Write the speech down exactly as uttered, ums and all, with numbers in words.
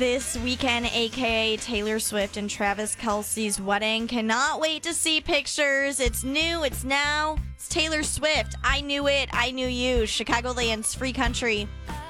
this weekend, aka Taylor Swift and Travis Kelce's wedding. Cannot wait to see pictures. It's new, it's now. It's Taylor Swift. I knew it, I knew you. Chicagoland's free country.